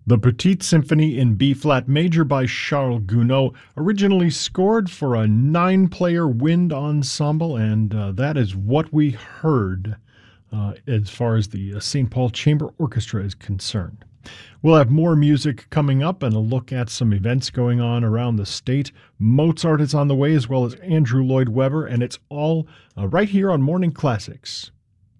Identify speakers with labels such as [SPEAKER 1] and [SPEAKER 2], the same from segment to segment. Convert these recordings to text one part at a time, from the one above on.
[SPEAKER 1] The Petite Symphony in B-flat major by Charles Gounod, originally scored for a 9-player wind ensemble, and that is what we heard as far as the St. Paul Chamber Orchestra is concerned. We'll have more music coming up and a look at some events going on around the state. Mozart is on the way, as well as Andrew Lloyd Webber, and it's all right here on Morning Classics.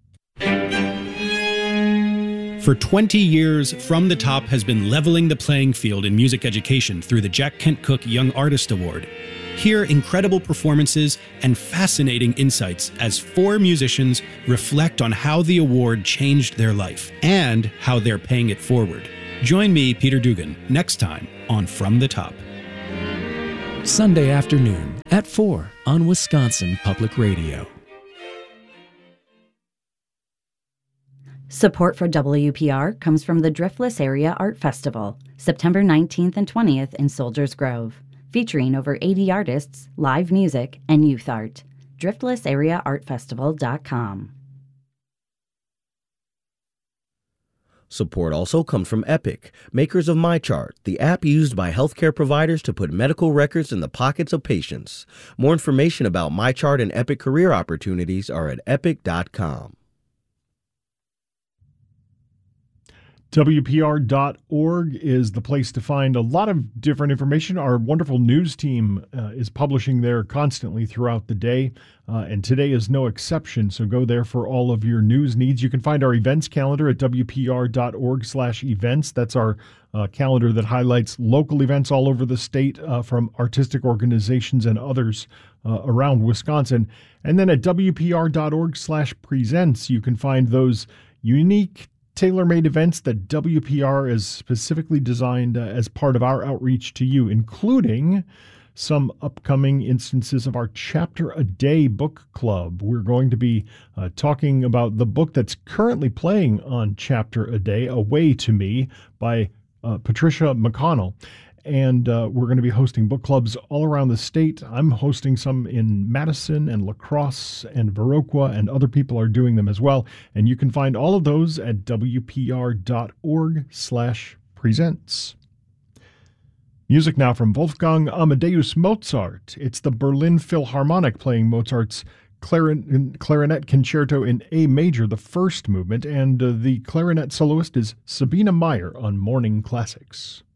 [SPEAKER 2] For 20 years, From the Top has been leveling the playing field in music education through the Jack Kent Cooke Young Artist Award. Hear incredible performances and fascinating insights as 4 musicians reflect on how the award changed their life and how they're paying it forward. Join me, Peter Dugan, next time on From the Top.
[SPEAKER 3] Sunday afternoon at 4 on Wisconsin Public Radio.
[SPEAKER 4] Support for WPR comes from the Driftless Area Art Festival, September 19th and 20th in Soldiers Grove, featuring over 80 artists, live music, and youth art. DriftlessAreaArtFestival.com.
[SPEAKER 5] Support also comes from Epic, makers of MyChart, the app used by healthcare providers to put medical records in the pockets of patients. More information about MyChart and Epic career opportunities are at epic.com.
[SPEAKER 1] WPR.org is the place to find a lot of different information. Our wonderful news team is publishing there constantly throughout the day, and today is no exception, so go there for all of your news needs. You can find our events calendar at WPR.org/events. That's our calendar that highlights local events all over the state from artistic organizations and others around Wisconsin. And then at WPR.org/presents, you can find those unique tailor-made events that WPR is specifically designed as part of our outreach to you, including some upcoming instances of our Chapter a Day book club. We're going to be talking about the book that's currently playing on Chapter a Day, Away to Me, by Patricia McConnell. And we're going to be hosting book clubs all around the state. I'm hosting some in Madison and La Crosse and Viroqua, and other people are doing them as well. And you can find all of those at WPR.org/presents. Music now from Wolfgang Amadeus Mozart. It's the Berlin Philharmonic playing Mozart's clarinet concerto in A major, the first movement, and the clarinet soloist is Sabina Meyer on Morning Classics.